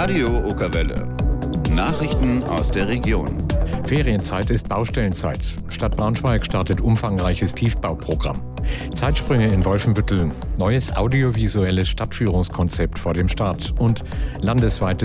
Radio Okerwelle. Nachrichten aus der Region. Ferienzeit ist Baustellenzeit. Stadt Braunschweig startet umfangreiches Tiefbauprogramm. Zeitsprünge in Wolfenbüttel, neues audiovisuelles Stadtführungskonzept vor dem Start und landesweites